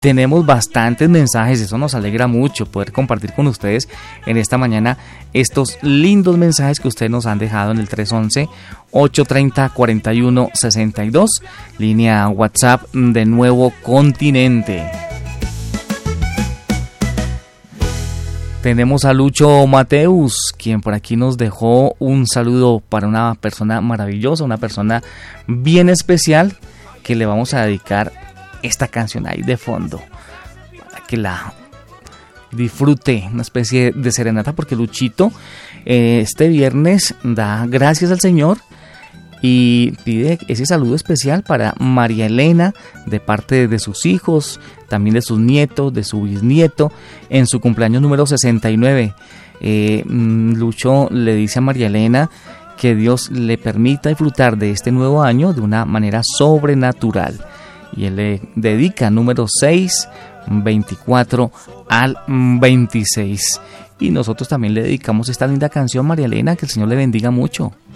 Tenemos bastantes mensajes, eso nos alegra mucho poder compartir con ustedes en esta mañana estos lindos mensajes que ustedes nos han dejado en el 311-830-4162, línea WhatsApp de Nuevo Continente. Tenemos a Lucho Mateus, quien por aquí nos dejó un saludo para una persona maravillosa, una persona bien especial, que le vamos a dedicar esta canción ahí de fondo, para que la disfrute, una especie de serenata, porque Luchito este viernes da gracias al Señor y pide ese saludo especial para María Elena, de parte de sus hijos, también de sus nietos, de su bisnieto, en su cumpleaños número 69. Lucho le dice a María Elena que Dios le permita disfrutar de este nuevo año de una manera sobrenatural. Y él le dedica número 6, 24 al 26. Y nosotros también le dedicamos esta linda canción, María Elena, que el Señor le bendiga mucho.